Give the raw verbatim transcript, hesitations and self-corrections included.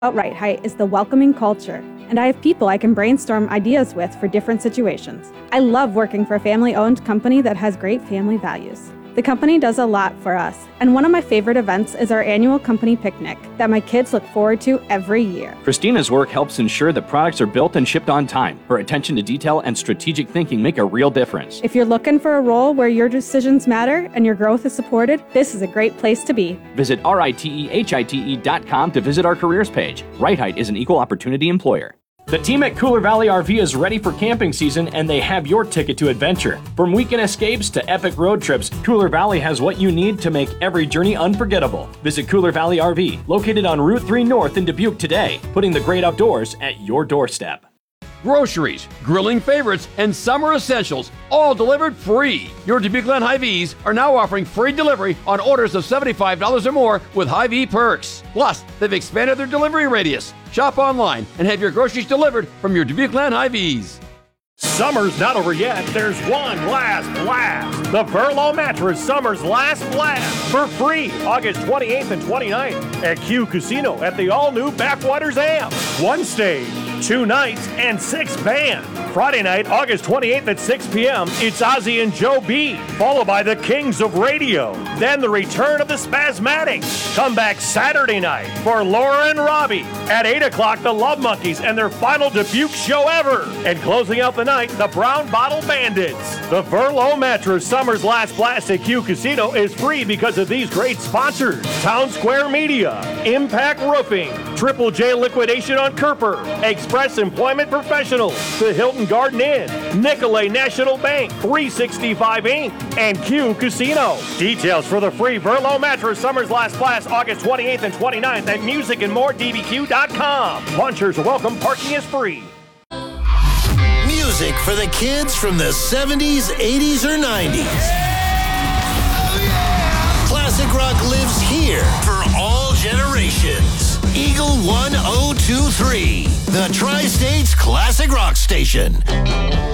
Right Height is the welcoming culture, and I have people I can brainstorm ideas with for different situations. I love working for a family-owned company that has great family values. The company does a lot for us, and one of my favorite events is our annual company picnic that my kids look forward to every year. Christina's work helps ensure that products are built and shipped on time. Her attention to detail and strategic thinking make a real difference. If you're looking for a role where your decisions matter and your growth is supported, this is a great place to be. Visit R I T E H I T E dot com to visit our careers page. Right Height is an equal opportunity employer. The team at Cooler Valley R V is ready for camping season, and they have your ticket to adventure. From weekend escapes to epic road trips, Cooler Valley has what you need to make every journey unforgettable. Visit Cooler Valley R V, located on Route three North in Dubuque today, putting the great outdoors at your doorstep. Groceries, grilling favorites, and summer essentials, all delivered free. Your Dubuque Land Hy-Vees are now offering free delivery on orders of seventy-five dollars or more with Hy-Vee perks. Plus, they've expanded their delivery radius. Shop online and have your groceries delivered from your Dubuque Land Hy-Vees. Summer's not over yet. There's one last blast. The Verlo Mattress Summer's Last Blast for free August twenty-eighth and twenty-ninth at Q Casino at the all-new Backwaters Amp. One stage, two nights, and six bands. Friday night, August twenty-eighth at six p.m., it's Ozzy and Joe B, followed by the Kings of Radio. Then the return of the Spasmatics. Come back Saturday night for Laura and Robbie. At eight o'clock, the Love Monkeys and their final Dubuque show ever. And closing out the night, the Brown Bottle Bandits. The Verlo Mattress Summer's Last Blast at Q Casino is free because of these great sponsors: Town Square Media, Impact Roofing, Triple J Liquidation on Kerper, Express Employment Professionals, the Hilton Garden Inn, Nicolay National Bank, three sixty-five Incorporated, and Q Casino. Details for the free Verlo Mattress Summer's Last Blast August twenty-eighth and twenty-ninth at music and more D B Q dot com. Punchers are welcome. Parking is free. Music for the kids from the seventies, eighties, or nineties. Classic rock lives here for all generations. Eagle one oh two three, the Tri-States Classic Rock Station.